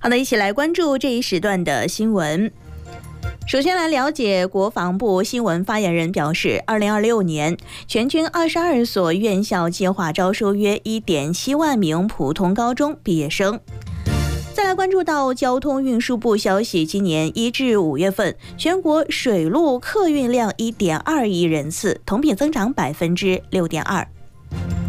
好的，一起来关注这一时段的新闻。首先来了解，国防部新闻发言人表示，2026年全军22所院校计划招收约 1.7 万名普通高中毕业生。再来关注到交通运输部消息，今年1至5月份，全国水陆客运量 1.2亿人次，同比增长6.2%。